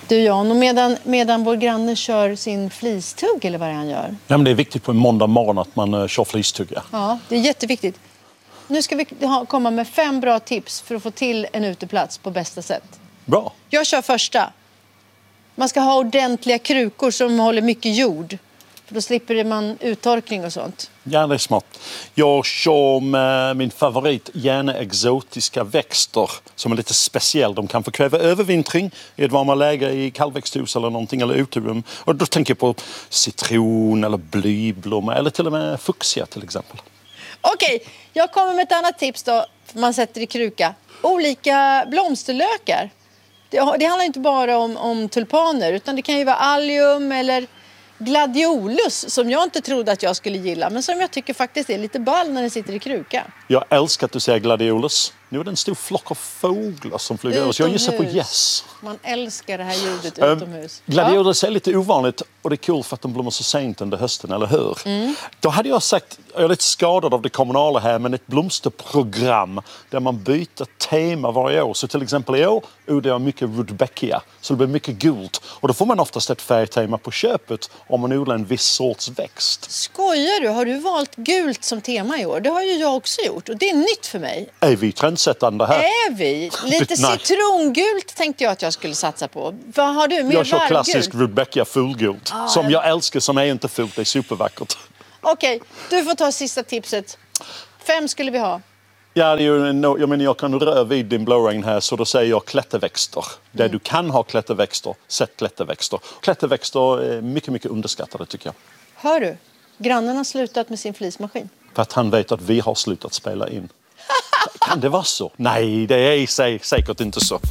Du Jan, och medan vår granne kör sin flistugg eller vad det är han gör? Ja, men det är viktigt på en måndag morgon att man kör flistugg. Ja, det är jätteviktigt. Nu ska vi komma med 5 bra tips för att få till en uteplats på bästa sätt. Bra. Jag kör första. Man ska ha ordentliga krukor som håller mycket jord. För då slipper man uttorkning och sånt. Ja, det är smart. Jag kör med min favorit, gärna exotiska växter som är lite speciell. De kan få kräva övervintring i ett varma läge i kallväxthus eller någonting, eller uterum. Och då tänker jag på citron eller blyblomma eller till och med fuchsia till exempel. Okej, jag kommer med ett annat tips då. Man sätter i kruka. Olika blomsterlökar. Det handlar inte bara om tulpaner, utan det kan ju vara allium eller gladiolus som jag inte trodde att jag skulle gilla, men som jag tycker faktiskt är lite ball när den sitter i kruka. Jag älskar att du säger gladiolus. Nu är det en stor flock av fåglar som flyger över. Så jag gissar på yes. Man älskar det här ljudet utomhus. Gladiolus är lite ovanligt och det är kul för att de blommar så sent under hösten, eller hur? Då hade jag sagt, jag är lite skadad av det kommunala här, men ett blomsterprogram där man byter tema varje år. Så till exempel i år odlar jag mycket rudbeckia, så det blir mycket gult. Och då får man oftast ett färgtema på köpet om man odlar en viss sorts växt. Skojar du? Har du valt gult som tema i år? Det har ju jag också gjort och det är nytt för mig. Är vi trendsättande här? Är vi? Lite citrongult tänkte jag att jag skulle satsa på. Vad har du? Mer jag kör varggult? klassisk rudbeckia fullgult. Som jag älskar, som är inte fult. Det är supervackert. Okej, du får ta sista tipset. 5 skulle vi ha. Ja, det är ju jag kan röra vid din blowrain här, så då säger jag klätterväxter. Där du kan ha klätterväxter, sätt klätterväxter. Klätterväxter är mycket, mycket underskattade tycker jag. Hör du? Grannen har slutat med sin flismaskin. För att han vet att vi har slutat spela in. Kan det vara så? Nej, det är säkert inte så.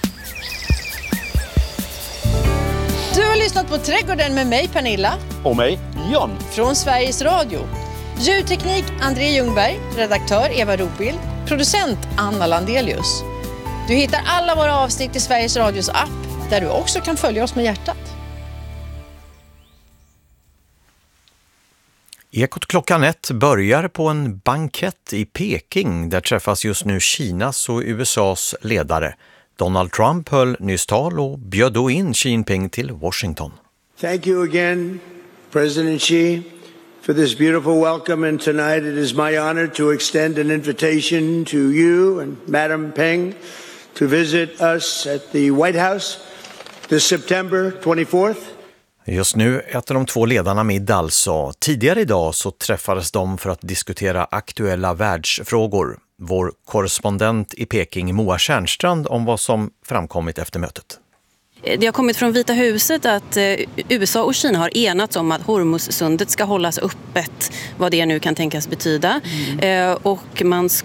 Du har lyssnat på Trädgården med mig, Pernilla. Och mig, Jan. Från Sveriges Radio. Ljudteknik, André Ljungberg. Redaktör, Eva Ropild. Producent, Anna Landelius. Du hittar alla våra avsnitt i Sveriges Radios app, där du också kan följa oss med hjärtat. Ekot klockan 1 börjar på en bankett i Peking. Där träffas just nu Kinas och USAs ledare. Donald Trump höll nyss tal och bjöd då in Xi Jinping till Washington. Thank you again, President Xi, for this beautiful welcome. And tonight it is my honor to extend an invitation to you and Madam Peng to visit us at the White House this September 24th. Just nu äter de 2 ledarna middag alltså. Tidigare idag så träffades de för att diskutera aktuella världsfrågor. Vår korrespondent i Peking, Moa Tjärnstrand, om vad som framkommit efter mötet. Det har kommit från Vita huset att USA och Kina har enats om att Hormuzsundet ska hållas öppet, vad det nu kan tänkas betyda. Och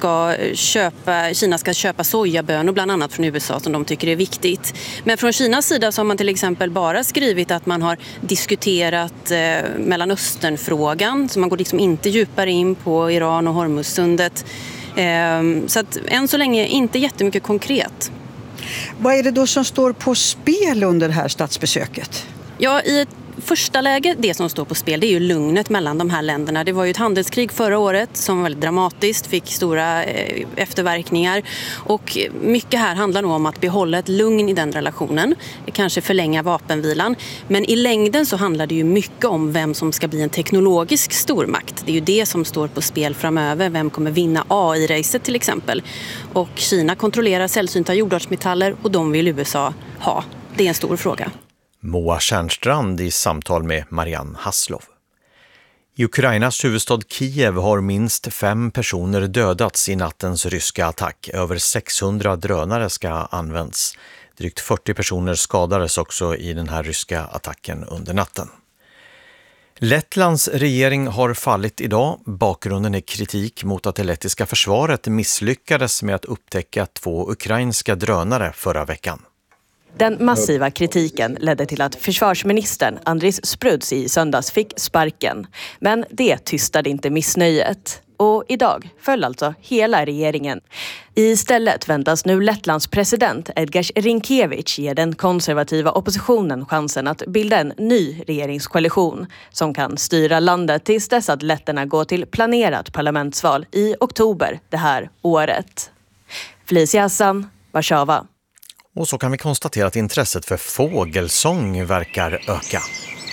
Kina ska köpa sojabönor bland annat från USA som de tycker är viktigt. Men från Kinas sida så har man till exempel bara skrivit att man har diskuterat Mellanösternfrågan, så man går liksom inte djupare in på Iran och Hormuzsundet. Så att än så länge inte jättemycket konkret. Vad är det då som står på spel under det här statsbesöket? Ja, i ett första läge, det som står på spel, det är ju lugnet mellan de här länderna. Det var ju ett handelskrig förra året som var väldigt dramatiskt, fick stora efterverkningar. Och mycket här handlar nog om att behålla ett lugn i den relationen. Kanske förlänga vapenvilan. Men i längden så handlar det ju mycket om vem som ska bli en teknologisk stormakt. Det är ju det som står på spel framöver. Vem kommer vinna AI-racet till exempel. Och Kina kontrollerar sällsynta jordartsmetaller och de vill USA ha. Det är en stor fråga. Moa Tjärnstrand i samtal med Marianne Haslov. I Ukrainas huvudstad Kiev har minst 5 personer dödats i nattens ryska attack. Över 600 drönare ska ha använts. Drygt 40 personer skadades också i den här ryska attacken under natten. Lettlands regering har fallit idag. Bakgrunden är kritik mot att det lettiska försvaret misslyckades med att upptäcka 2 ukrainska drönare förra veckan. Den massiva kritiken ledde till att försvarsministern Andris Spruds i söndags fick sparken. Men det tystade inte missnöjet. Och idag föll alltså hela regeringen. Istället väntas nu Lettlands president Edgars Rinkevich ge den konservativa oppositionen chansen att bilda en ny regeringskoalition som kan styra landet tills dess att letterna går till planerat parlamentsval i oktober det här året. Felicia Hassan, Warszawa. Och så kan vi konstatera att intresset för fågelsång verkar öka.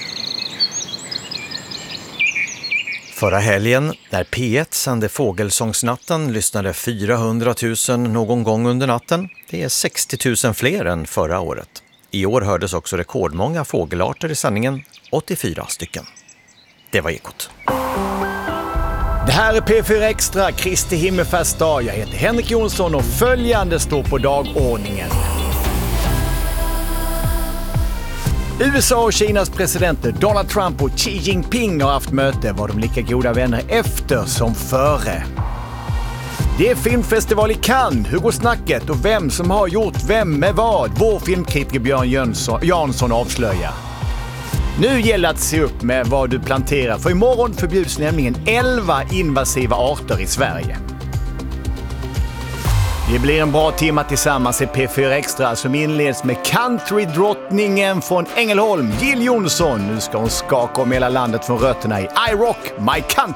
Förra helgen, när P1 sände Fågelsångsnatten, lyssnade 400 000 någon gång under natten. Det är 60 000 fler än förra året. I år hördes också rekordmånga fågelarter i sändningen, 84 stycken. Det var Ekot. Det här är P4 Extra, Kristi himmelfärdsdag. Jag heter Henrik Jonsson och följande står på dagordningen. USA och Kinas presidenter Donald Trump och Xi Jinping har haft möte. Var de lika goda vänner efter som före? Det är filmfestival i Cannes. Hur går snacket och vem som har gjort vem med vad? Vår filmkritiker Björn Jansson avslöjar. Nu gäller att se upp med vad du planterar, för imorgon förbjuds nämligen 11 invasiva arter i Sverige. Det blir en bra timme tillsammans i P4 Extra som inleds med countrydrottningen från Ängelholm, Jill Johnson. Nu ska hon skaka om hela landet från rötterna i I Rock My Country.